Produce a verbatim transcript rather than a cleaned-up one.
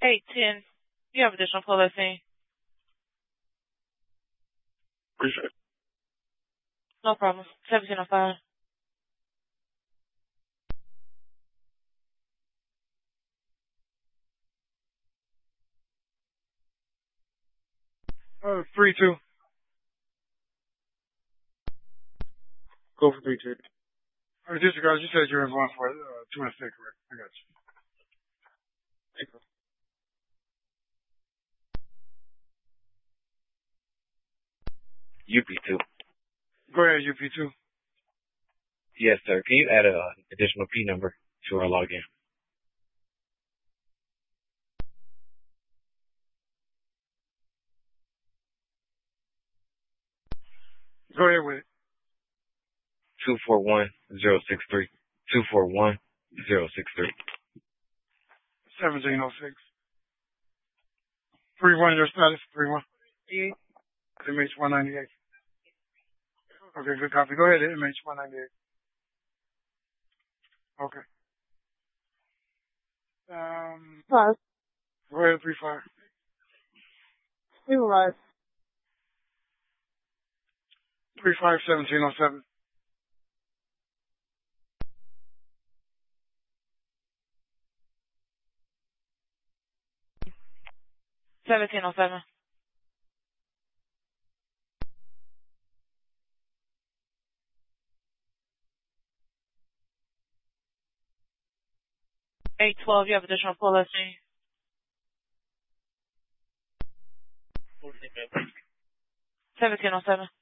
eight ten, you have additional pull listing. Appreciate it. No problem. seventeen oh five. Uh, three two. Go for three two. Uh, disregard, you said you were going for uh, two and six, correct? I got you. Thank you. U P two. Go ahead, U P two. Yes, sir. Can you add an additional P number to our login? Go ahead with it. two four one zero six three. two four one zero six three. seventeen oh six. three one, your status? three one. M H one ninety-eight. Okay, good copy. Go ahead, M H one ninety-eight. Okay. Um, Five. go ahead, three five. We will rise. three five, seventeen oh seven. seventeen oh seven. eight twelve, you have additional pull listing. seventeen oh seven.